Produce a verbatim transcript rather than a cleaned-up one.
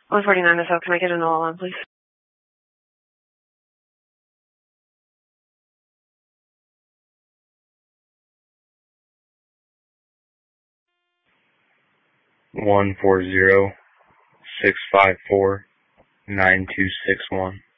one forty-nine S L, can I get an alarm, please? One four zero six five four nine two six one.